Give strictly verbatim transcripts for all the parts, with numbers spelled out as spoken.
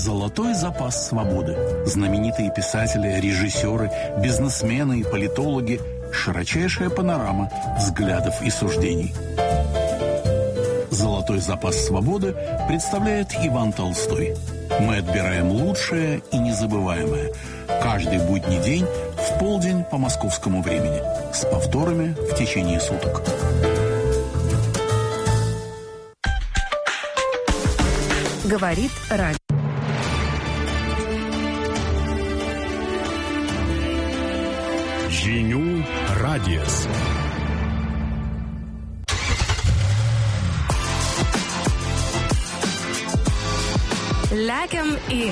Золотой запас свободы. Знаменитые писатели, режиссеры, бизнесмены и политологи. Широчайшая панорама взглядов и суждений. Золотой запас свободы представляет Иван Толстой. Мы отбираем лучшее и незабываемое. Каждый будний день в полдень по московскому времени. С повторами в течение суток. Говорит радио. Žinių radijas. Lekiam į.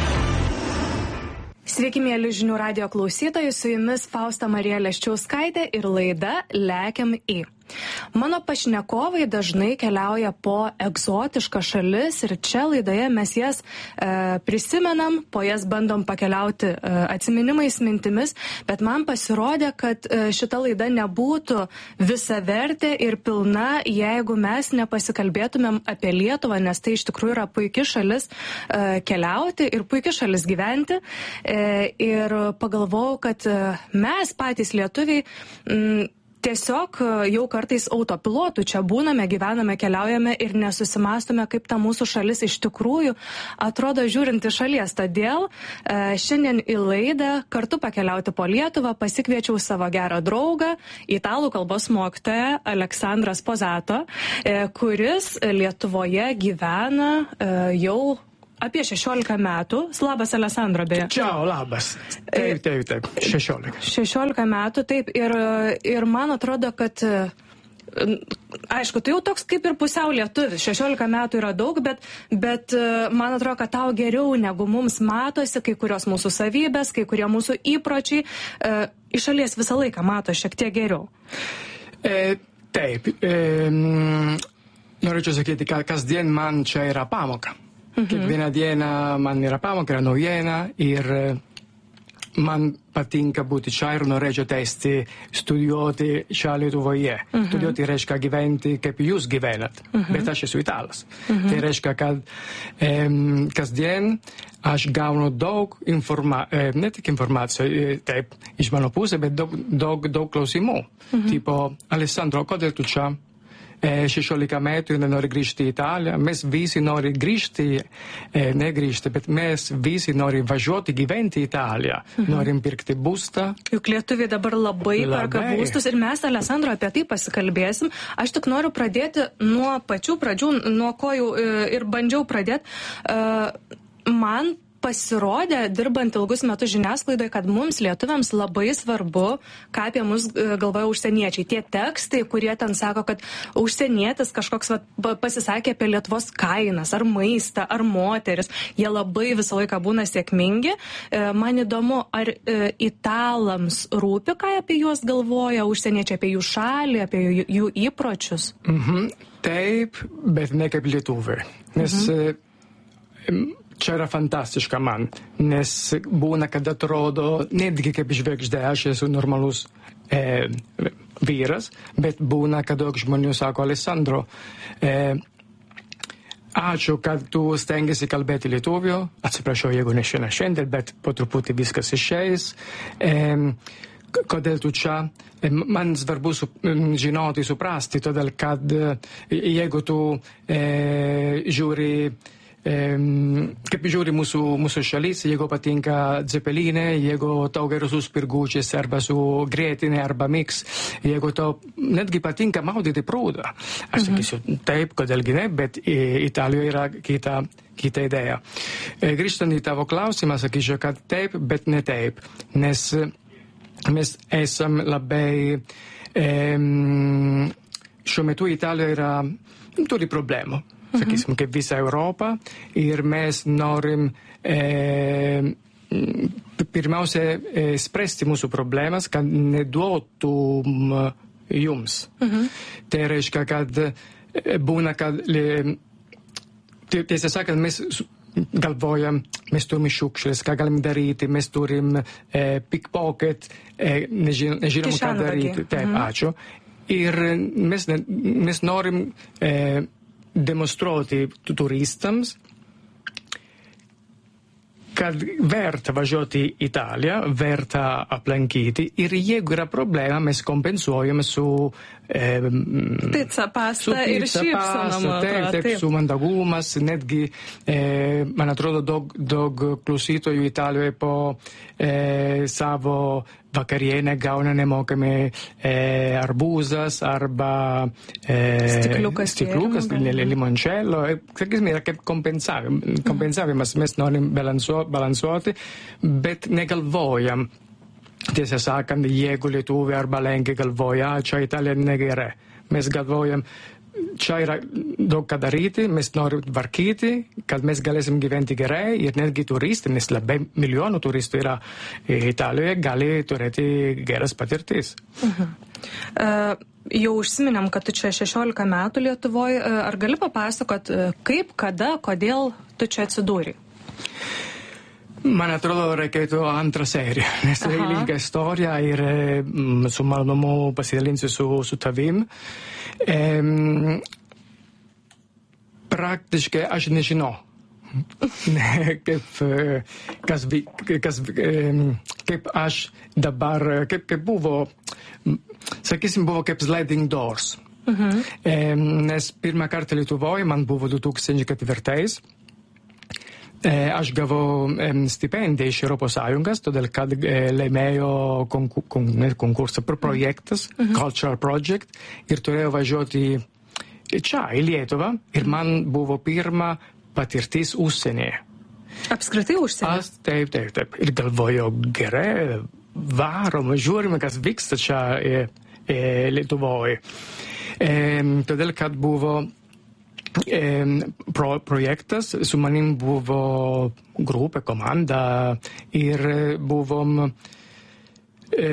Sveiki, mėly Žinių radijo klausytojai, su jumis Fausta Marija Leščiauskaitė ir laida Lekiam į. Mano pašnekovai dažnai keliauja po egzotiškas šalis ir čia laidoje mes jas e, prisimenam, po jas bandom pakeliauti e, atsiminimais, mintimis, bet man pasirodė, kad e, šita laida nebūtų visavertė ir pilna, jeigu mes nepasikalbėtumėm apie Lietuvą, nes tai iš tikrųjų yra puiki šalis e, keliauti ir puiki šalis gyventi. E, ir pagalvojau, kad e, mes patys lietuviai m, tiesiog jau kartais autopilotų čia būname, gyvename, keliaujame ir nesusimastome, kaip ta mūsų šalis iš tikrųjų atrodo žiūrint iš šalies. Todėl e, šiandien į laidą kartu pakeliauti po Lietuvą pasikviečiau savo gerą draugą, italų kalbos mokytoją Aleksandrą Sposato, e, kuris Lietuvoje gyvena e, jau apie šešiolika metų. Labas, Alessandro, beje. Ciao, labas. Taip, taip, taip. šešiolika. šešiolika metų, taip. Ir, ir man atrodo, kad, aišku, tai jau toks kaip ir pusiau lietuvis. šešiolika metų yra daug, bet, bet man atrodo, kad tau geriau negu mums matosi kai kurios mūsų savybės, kai kurie mūsų įpročiai. E, iš šalies visą laiką mato šiek tiek geriau. E, taip. E, norėčiau sakyti, kad kasdien man čia yra pamoka. Mhm. Kiekvieną dieną man yra pamoka, yra naujiena ir man patinka būti čia ir norėčiau tęsti studijuoti čia Lietuvoje. Mhm. Studijuoti reiškia gyventi, kaip jūs gyvenat, mhm. bet aš esu italas. Mhm. Tai reiškia, kad um, kasdien aš gaunu daug informacijos, ne tik informacijos, taip, iš mano pusės, bet daug, daug, daug klausimų. Mhm. Tipo, Alessandro, kodėl tu čia? šešiolika metų ir nori grįžti į Italiją. Mes visi nori grįžti, eh, ne grįžti, bet mes visi nori važiuoti gyventi į Italiją. Mhm. Norim pirkti būstą. Juk lietuviai dabar labai, labai perka būstus ir mes, Alessandro, apie tai pasikalbėsim. Aš tik noriu pradėti nuo pačių pradžių, nuo ko jau ir bandžiau pradėti. Man pasirodė, dirbant ilgus metus žiniasklaidoje, kad mums lietuviams labai svarbu, ką apie mus galvoja užsieniečiai. Tie tekstai, kurie ten sako, kad užsienietis kažkoks vat, pasisakė apie Lietuvos kainas, ar maistą, ar moteris, jie labai visą laiką būna sėkmingi. Man įdomu, ar italams rūpi, ką apie juos galvoja užsieniečiai, apie jų šalį, apie jų, jų įpročius? Mhm. Taip, bet ne kaip lietuviai. Nes mhm. čia yra fantastiška man, nes būna, kad atrodo, netgi kaip žvaigždė, aš esu normalus e, vyras, bet būna, kad daug žmonių sako, Alessandro, e, ačiū, kad tu stengiasi kalbėti lietuvių, atsiprašau, jeigu ne šiandien, šiandien, bet po truputį viskas išeis. E, kodėl tu čia? Man svarbu su, žinoti, suprasti, todėl kad jeigu tu e, žiūri Um, kaip žiūri mūsų, mūsų šalis, jeigu patinka Zepelinė, jeigu tau gerai su spirgučiais arba su grėtinė arba miks, jeigu tau netgi patinka maudyti prūdą. Aš mhm. sakysiu, taip, kodėlgi ne, bet Italijoje yra kita, kita idėja. Grįžtant į tavo klausimą, sakyčiau, kad taip, bet ne taip, nes mes esam labai, um, šiuo metu Italijoje yra, turi problemų. Sakysim, kaip visa Europa, ir mes norim e, pirmiausia e, spręsti mūsų problemas, kad neduotum jums. Mhm. Tai reiškia, kad būna, kad tiesą sakant, mes galvojam, mes turim šiukšlės, ką galim daryti, mes turim e, pickpocket, e, nežin, nežinom, ką daryti. Taip, mhm. ačiū. Ir mes, mes norim e, demonstruoti turistams, kad verta važiuoti į Italiją, verta aplankyti ir jeigu yra problema, mes kompensuojame su e, Pica, pasta ir šypsena, man taip, atrodo. taip, su mandagumas, netgi, e, man atrodo, daug, daug klausytojų Italijoje po e, savo vakarienę gauna nemokami e, arbūzas arba e, stikliukas, stikliukas limoncello. Sakysime, yra kaip kompensavimas. kompensavimas. Mes norim balansuo, balansuoti, bet negalvojam, tiesą sakant, jeigu lietuviai arba lenkai galvoja, čia Italija negerai. Mes galvojam, čia yra daug ką daryti, mes norim tvarkyti, kad mes galėsim gyventi gerai ir netgi turistai, nes labai milijonų turistų yra Italijoje, gali turėti geras patirtis. Mhm. Uh, jau užsiminėm, kad tu čia šešiolika metų Lietuvoje. Uh, ar gali papasakot, uh, kaip, kada, kodėl tu čia atsidūrei? Man atrodo, reikėtų antrą seriją, nes tai ilga istorija ir mm, su malonumu pasidalinsiu su, su tavim. E, praktiškai aš nežinau, kaip, kas, kas, kaip aš dabar, kaip, kaip buvo, sakysim, buvo kaip sliding doors. Uh-huh. E, nes pirmą kartą Lietuvoje man buvo du tūkstančiai ketvirtais. Aš gavau stipendiją iš Europos Sąjungos, todėl kad laimėjo konkursą per projektas, mhm. Cultural Project, ir turėjau važiuoti čia, į Lietuvą, ir man buvo pirma patirtis užsienyje. Apskritai užsienyje? Aš taip, taip, taip. Ir galvojau, gerai, varom, žiūrime, kas vyksta čia e, e, Lietuvoje. E, todėl kad buvo E, pro, projektas, su manim buvo grupė, komanda ir buvom e,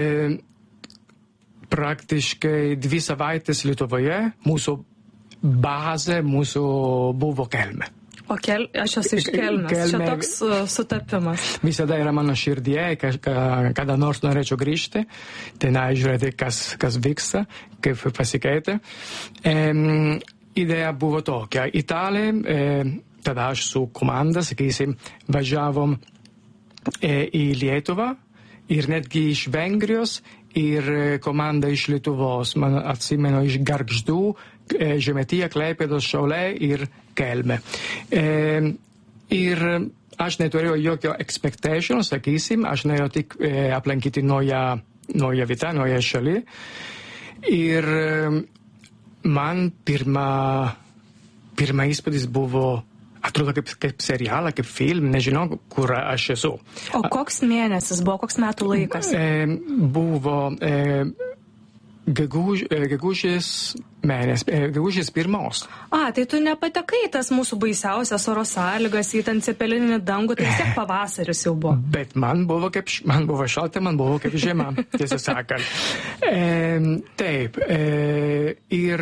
praktiškai dvi savaitės Lietuvoje, mūsų bazė, mūsų buvo Kelmė. O kel, aš esu iš Kelmės, Kelmė, čia toks uh, sutapimas. Visada yra mano širdie, ka, ka, kada nors norėčiau grįžti, tenai žiūrėti, kas, kas vyksta, kaip pasikeitė. E, Idėja buvo tokia. Italija, e, tada aš su komanda, sakysim, važiavom e, į Lietuvą ir netgi iš Vengrijos ir komanda iš Lietuvos. Man atsimenu iš Gargždų, e, Žemaitija, Klaipėdos, Šiauliai ir Kelmė. E, ir aš neturėjau jokio expectation, sakysim, aš norėjau tik e, aplankyti naują, naują vietą, naują šalį. Ir e, man pirma, pirma įspūdis buvo, atrodo, kaip, kaip serialą, kaip film, nežinau, kur aš esu. O koks mėnesis buvo, koks metų laikas? E, buvo e, geguž, e, gegužės mėnesis, e, gegužės pirmos. A, tai tu nepatekai tas mūsų baisiausias oro sąlygas į ten cepelininį dangų, tai vis tiek pavasaris jau buvo. Bet man buvo, kaip, man buvo šalta, man buvo kaip žiema, tiesą sakant. E, taip, e, ir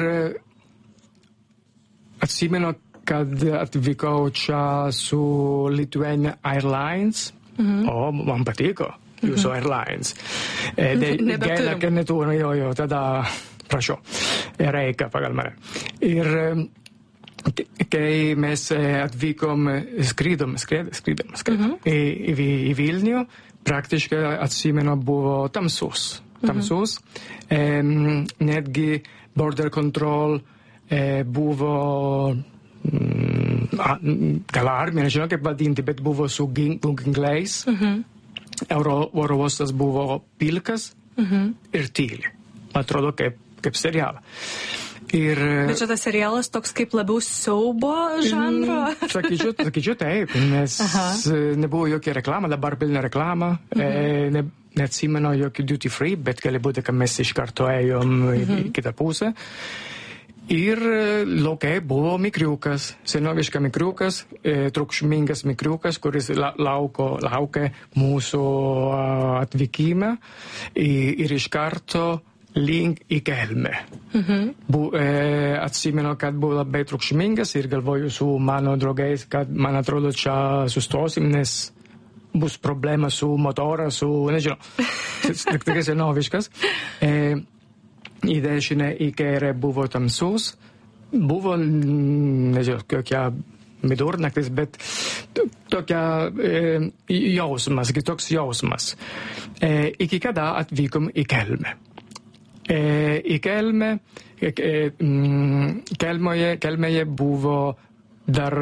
atsimenu, kad atvykau čia su Lithuania Airlines, mhm. o man patiko jūsų mhm. Airlines. E, de, gaila, kad neturiu, jo, jo, tada prašau, reikia pagal mane. Ir kai mes atvykom, skrydom, skrydom, skrydom, skrydom uh-huh. į, į, į Vilnių, praktiškai atsimenu buvo tamsus. tamsus. Uh-huh. E, netgi border control e, buvo mm, gal armija, nežinau kaip vadinti, bet buvo su ginklais. Uh-huh. Euro, oro uostas buvo pilkas uh-huh. ir tyli. Atrodo kaip kaip serialą. Ir, bet čia tas serialas toks kaip labiau siaubo žanro? Sakyčiau, sakyčiau taip, nes Aha. nebuvo jokia reklama, dabar pilna reklama, mhm. e, ne, neatsimenu jokių duty free, bet gali būti, kad mes iš karto ėjom mhm. į kitą pusę. Ir laukai buvo mikriukas, senoviška mikriukas, e, trukšmingas mikriukas, kuris la, lauko, laukia mūsų atvykimą ir iš karto link į Kelmę. Mhm. Bu, e, atsimenu, kad buvo labai trukšmingas ir galvoju su mano draugais, kad man atrodo čia sustosim, nes bus problema su motorą, su, nežinau, tikrai senoviškas. E, į dešinę į kairę buvo tamsus, buvo, nežinau, kokia vidurnaktis, bet tokia e, jausmas, kitoks jausmas. E, iki kada atvykom į Kelmę. E, į Kelmę, e, e, Kelmoje, Kelmėje buvo dar,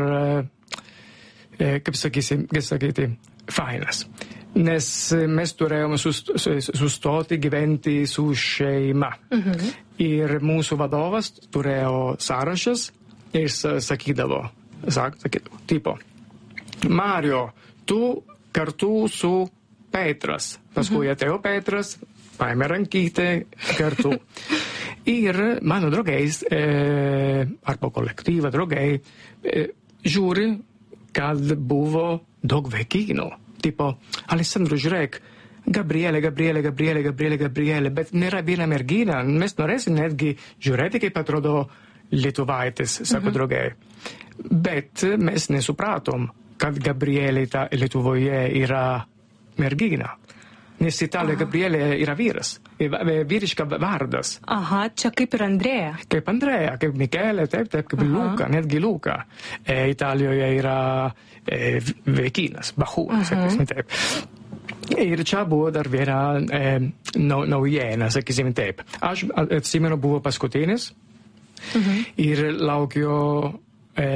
e, kaip sakysim, kaip sakyti, fainas. Nes mes turėjome sustoti gyventi su šeima. Mhm. Ir mūsų vadovas turėjo sąrašas ir sakydavo, sak, sakydavo, tipo, Mario, tu kartu su Petras. Paskui mhm. atėjo Petras, paėmė rankytę kartu. Ir mano draugais, e, arba kolektyva draugai, e, žiūri, kad buvo daug vaikinų. Tipo, Alessandro, žiūrėk, Gabrielė, Gabrielė, Gabrielė, Gabrielė, Gabrielė, bet nėra viena mergina. Mes norėsim netgi žiūrėti, kaip atrodo lietuvaitis, sako mhm. draugai. Bet mes nesupratom, kad Gabrielė Lietuvoje yra mergina. Nes Italija Gabrielė yra vyras, vyriška vardas. Aha, čia kaip ir Andrėja. Kaip Andrėja, kaip Mikelė, taip, taip, kaip Aha. Luka, netgi Luka. E, Italijoje yra e, vaikinas, bahūras, sakysim taip. Ir čia buvo dar viena e, naujiena, sakysim taip. Aš atsimenu, buvo paskutinis mhm. ir laukiu e,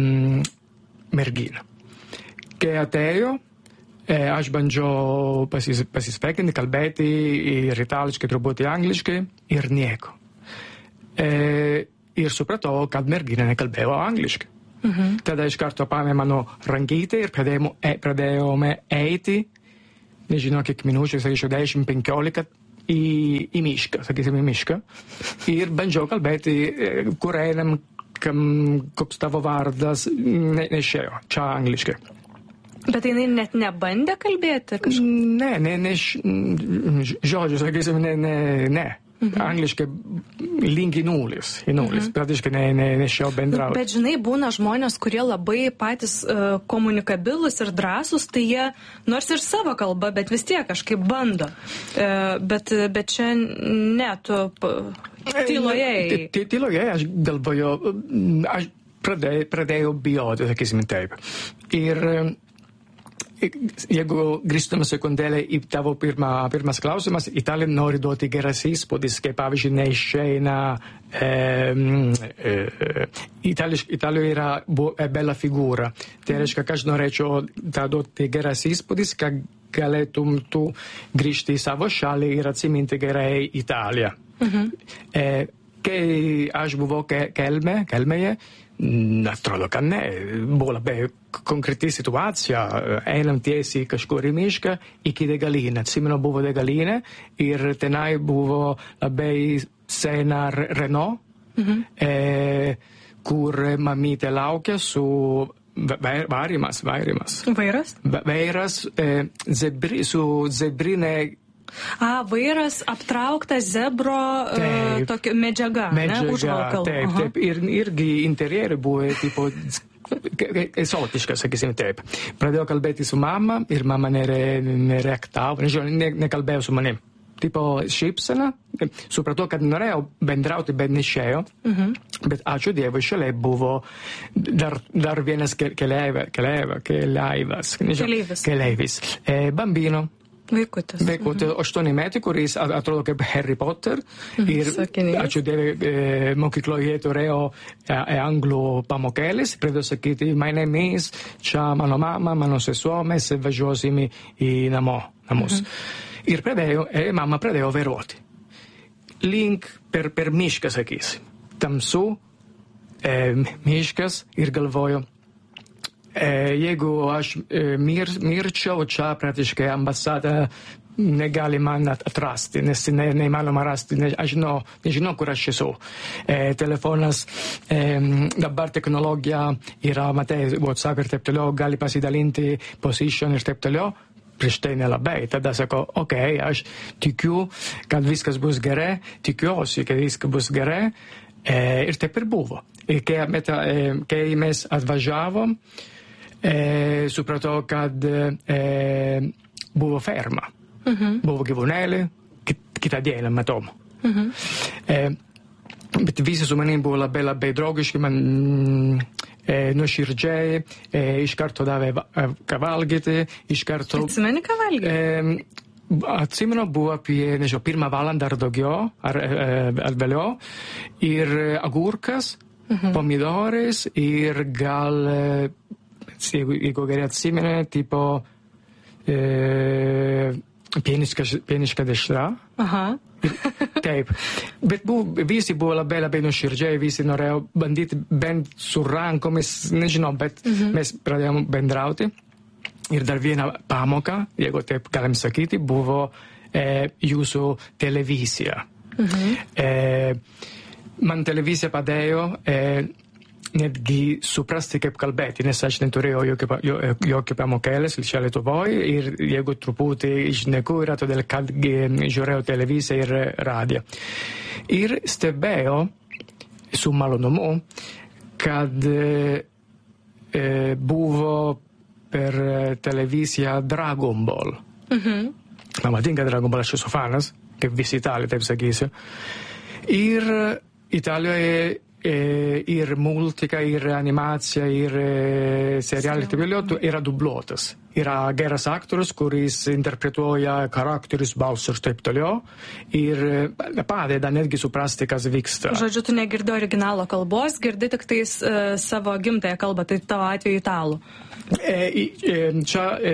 merginą. Kai atėjo, aš bandžiau pasis, pasisveikinti, kalbėti ir itališkai, truputį angliškai, ir nieko. E, ir supratau, kad mergina nekalbėjo angliškai. Mhm. Tada iš karto paėmė mano rankytę ir pradėjome, pradėjome eiti, nežinau kiek minučių, sakyčiau, dešimt penkiolika į, į mišką, sakysim, į mišką. Ir bandžiau kalbėti, kur einam, kam, koks tavo vardas, ne, nešėjo, čia angliškai. Bet jinai net nebandė kalbėti? Kažkaip? Ne, ne, ne, žodžiu, sakysim, ne, ne, ne. Mhm. Angliškai link į nulis, į nulis, mhm. praktiškai ne, ne, nešėjo bendrauti. Bet žinai, būna žmonės, kurie labai patys uh, komunikabilus ir drąsus, tai jie nors ir savo kalbą, bet vis tiek kažkaip bando. Uh, bet, bet čia ne, tu tyloje. Tyloje aš galvoju, aš pradėjau, pradėjau bijoti, sakysim, taip. Ir jeigu grįžtume sekundėlę į tavo pirmą, pirmas klausimas, Italija nori duoti geras įspūdis, kaip pavyzdžiui neišeina e, e, Itališ, Italijoje yra bu, e, bella figūra. Tai reiškia, kad aš norėčiau tą duoti geras įspūdis, kad galėtum tu grįžti į savo šalį ir atsiminti gerai Italiją. Mhm. E, kai aš buvau Kelmė, Kelmėje, atrodo, kad ne, buvo labai konkreti situacija, einam tiesiai kažkur į mišką iki degalinę. Atsimenu, buvo degalinė ir tenai buvo labai sena Renault, mhm. e, kur mamytė laukia su vairimas, vairimas. Vairas? Vairas e, zebri, su zebrinė. A, vairas aptrauktas zebro uh, tokia medžiaga, medžiaga, ne, užvalkalų. Taip, taip, ir irgi interjeri buvo, tipo, egzotiška, sakysim, taip. Pradėjau kalbėti su mama ir mama nereaktavo, nežinau, ne, nekalbėjo su manim. Tipo, šypsena, supratau, kad norėjau bendrauti, bet nešėjo, mhm. bet ačiū Dievui, šalia buvo dar, dar vienas keleiva, keleiva, keleivas, nežinau, keleivis, e, bambino. Vaikutis. Vaikutis, mhm. aštuoni metai, kuris atrodo kaip Harry Potter. Mhm. Ir Sakinys. ačiū Dievui, e, mokykloje turėjo e, anglų pamokėlis, pradėjo sakyti, my name is, čia mano mama, mano sesuo, mes važiuosim į namo, namus. Mhm. Ir pradėjo, e, mama pradėjo vairuoti. Link per, per mišką, sakysim. Tamsu, e, miškas ir galvoju, E, jeigu aš e, mir, mirčiau, čia praktiškai ambasada negali man atrasti, nes ne, neįmanoma rasti, ne, aš žinau, nežinau, kur aš esu. E, telefonas, e, dabar technologija yra, matai, WhatsApp ir taip toliau, gali pasidalinti position ir taip toliau. Prieš tai nelabai. Tada sako, ok, aš tikiu, kad viskas bus gerai, tikiuosi, kad viskas bus gerai. E, ir taip ir buvo. E, kai, meta, e, kai mes atvažiavom, E, supratau, kad e, buvo ferma. Uh-huh. Buvo gyvūnėlį, kitą dieną matom. Uh-huh. E, bet visi su manim buvo labai, labai draugiški. Man, e, nuoširdžiai, e, iš karto davė va- e, ką valgyti, iš karto... Atsimeni, ką valgyti? E, Atsimenu, buvo apie, nežinau, pirmą valandą ar daugiau, ar, ar vėliau, ir agurkas, mhm. pomidorais, ir gal, jeigu, jeigu gerai atsimenu, tipo e, pieniška, pieniška dešra. Aha. Taip, bet buvo, visi buvo labai, labai nuoširdžiai, visi norėjo bandyti bent su rankomis, nežinau, bet mhm. mes pradėjome bendrauti. Ir dar viena pamoka, jeigu taip galim sakyti, buvo e, jūsų televizija. Mhm. E, man televizija padėjo e, netgi suprasti, kaip kalbėti, nes aš neturėjau jokio, jokio pamokėlės čia Lietuvoje ir jeigu truputį išneku yra todėl, kad žiūrėjau televiziją ir radiją. Ir stebėjau su malonumu, kad e, buvo per televiziją Dragon Ball. Mhm. Man patinka Dragon Ball, aš esu fanas, kaip visi italai, taip sakysiu. Ir Italijoje e, ir multika, ir animacija, ir e, serialai, taip vėliau, yra dubluotas. Yra geras aktorius, kuris interpretuoja charakterius, balsus ir taip toliau. Ir padeda netgi suprasti, kas vyksta. Žodžiu, tu negirdi originalo kalbos, girdi tik tais uh, savo gimtąją kalbą, tai tavo atveju italų. E, e, čia e,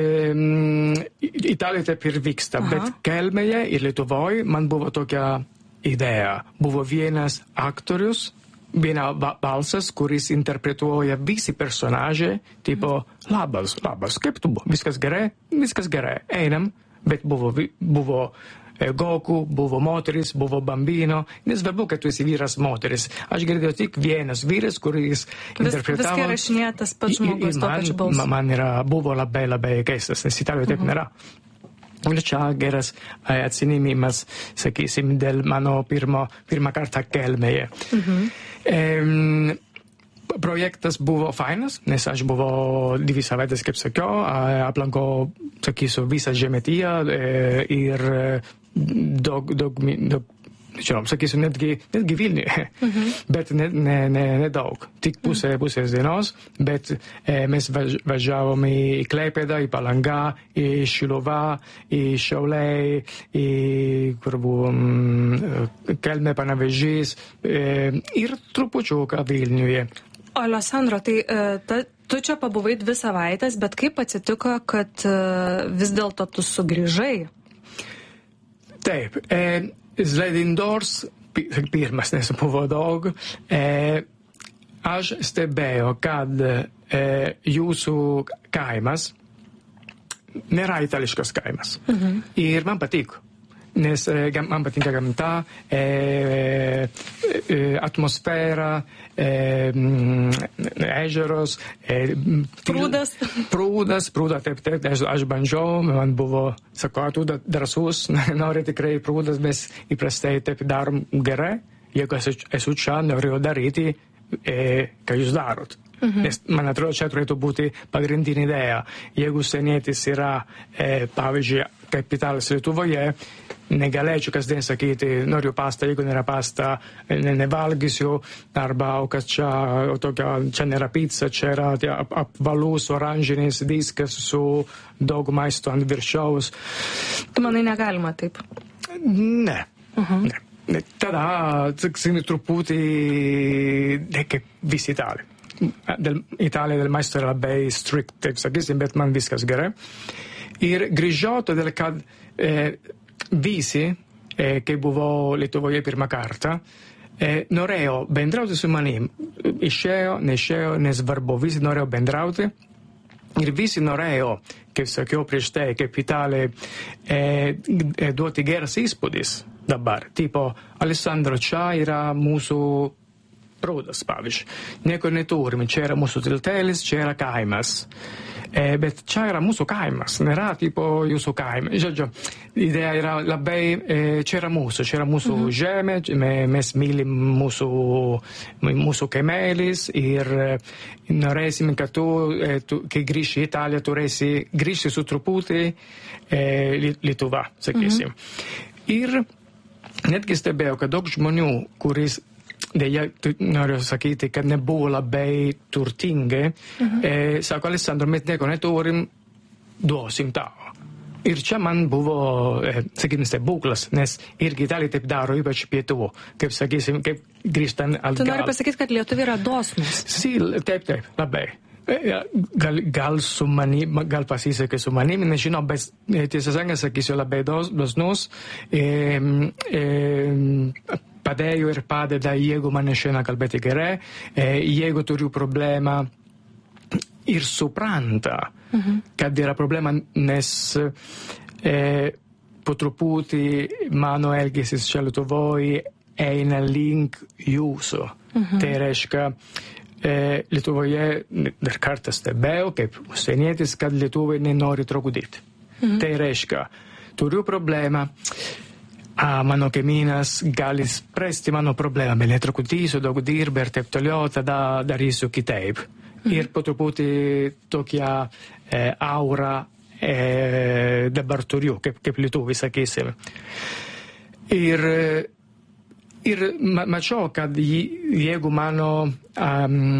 Italija taip ir vyksta, Aha. bet Kelmėje ir Lietuvoje man buvo tokia idėja. Buvo vienas aktorius, viena balsas, kuris interpretuoja visi personažai, tipo, labas, labas, kaip tu buvo, viskas gerai, viskas gerai, einam, bet buvo, buvo Goku, buvo moteris, buvo bambino, nesvarbu, kad tu esi vyras moteris. Aš girdėjau tik vienas vyras, kuris Vis, interpretavo... Viską rašinėja tas pats žmogus, to pačiu balsu. Man, man yra, buvo labai, labai keistas, nes Italijoje taip uh-huh. nėra. Ir čia geras atsiminimas, sakysim, dėl mano pirmo, pirmą kartą Kelmėje. Uh-huh. Ehm, projektas buvo fainas, nes aš buvau dvi savaitės, kaip sakiau, aplankau, sakysiu, visą Žemaitiją ir daug, daug, daug, žinom, sakysiu, netgi, netgi Vilniuje, mhm. bet ne, ne, ne, ne daug, tik pusė, pusės dienos, bet e, mes važiavome į Klaipėdą, į Palangą, į Šiluvą, į Šiauliai, į kur buvo mm, Kelmė, Panevėžys e, ir trupučiuką Vilniuje. O Alessandro, tai ta, tu čia pabuvai dvi savaitės, bet kaip atsitiko, kad vis dėlto tu sugrįžai? Taip, e, Sliding Doors, pirmas, nes buvo daug, e, aš stebėjau, kad e, jūsų kaimas nėra itališkas kaimas. Mhm. Ir man patiko. Nes e, man patinka gamta, e, e, atmosfera, e, ežeros, e, prūdas. Prūdas, prūda, taip, taip, aš, aš bandžiau, man buvo, sakau, tu drąsus, nori tikrai prūdas, mes įprastai taip darom gerai, jeigu esu, esu čia, noriu daryti, e, ką jūs darot. Mhm. Nes, man atrodo, čia turėtų būti pagrindinė idėja. Jeigu senietis yra, e, pavyzdžiui, kaip italas Lietuvoje, negalėčiau kasdien sakyti, noriu pastą, jeigu nėra pasta, ne, nevalgysiu, arba kas čia, tokia, čia nėra pizza, čia yra ap, apvalus oranžinis diskas su daug maisto ant viršaus. Tu manai, negalima taip? Ne, uh-huh. ne. Tada, sakysim, truputį, ne kaip visi italai. Del, Italija del maisto yra labai strict, taip sakysim, bet man viskas gerai. Ir grįžau, todėl kad e, visi, e, kai buvau Lietuvoje pirmą kartą, e, norėjo bendrauti su manim. Išėjo, neišėjo, nesvarbu, visi norėjo bendrauti. Ir visi norėjo, kaip sakiau prieš tai, kaip Italija, e, duoti geras įspūdis dabar. Tipo, Alessandro, čia yra mūsų prūdas, pavyzdžiui. Nieko neturime, čia yra mūsų tiltelis, čia yra kaimas. E, bet čia yra mūsų kaimas, nėra tipo jūsų kaimas. Žodžiu, idėja yra labai, e, čia yra mūsų, čia yra mūsų mhm. žemė, me, mes mylim mūsų, mūsų kaimelis ir norėsim, kad tu, e, tu kai grįši į Italiją, turėsi grįžti su truputį e, Lietuva, sakysim. Mhm. Ir netgi stebėjau, kad daug žmonių, kuris dėja, noriu sakyti, kad nebuvo labai turtingi. Mhm. E, sako, Alessandro, mes nieko neturim, duosim tau. Ir čia man buvo, e, sakykim, stebuklas, nes irgi Italija taip daro, ypač pietų, kaip sakysim, kaip grįžtant atgal. Tu nori pasakyti, kad lietuviai yra dosnus? Si, taip, taip, labai. Gal, gal su manim, gal pasisekė su manim, nežinau, bet tiesą sakant, sakysiu, labai dos, dosnus. E, e, padėjo ir padeda, jeigu man išeina kalbėti gerai, e, jeigu turiu problemą ir supranta, mhm. kad yra problema, nes e, po truputį mano elgesis čia Lietuvoje eina link jūsų. Mhm. Tai reiškia, E, Lietuvoje dar kartą stebėjau, kaip užsienietis, kad Lietuvai nenori trukdyti. Mhm. Tai reiškia, turiu problemą, a, mano kaimynas gali spręsti mano problemą, bet netrukdysiu, daug dirba ir taip toliau, tada darysiu kitaip. Mhm. Ir po truputį tokia e, aura e, dabar turiu, kaip, kaip Lietuvai sakysim. Ir Ir mačiau, kad jeigu mano um,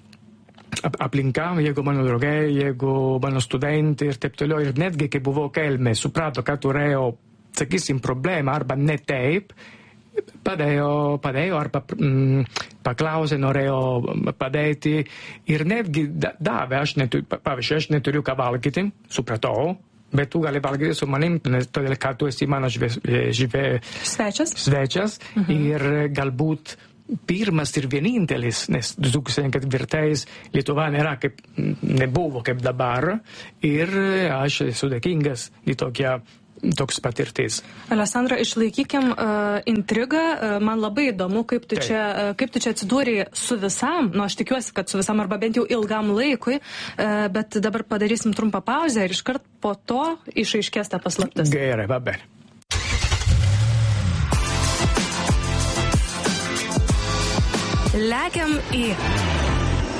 aplinka, jeigu mano draugai, jeigu mano studentai ir taip toliau, ir netgi kai buvau kelme, suprato, kad turėjau, sakysim, problemą arba ne taip, padėjo, padėjo arba mm, paklausė, norėjo padėti ir netgi davė, aš neturiu, pavyzdžiui, aš neturiu ką valgyti, supratau, bet tu gali valgyti su manim, todėl kad tu esi mano žve, žve, svečias, svečias mhm. ir galbūt pirmas ir vienintelis, nes du tūkstančiai ketvirtais Lietuva nėra kaip, nebuvo kaip dabar ir aš esu dėkingas į tokią toks patirtis. Alessandra, išlaikykim uh, intrigą. Uh, man labai įdomu, kaip tu, čia, uh, kaip tu čia atsidūrė su visam. Nu, aš tikiuosi, kad su visam arba bent jau ilgam laikui. Uh, bet dabar padarysim trumpą pauzę ir iškart po to išaiškės ta paslaptis. Gerai, va bene. Lekiam į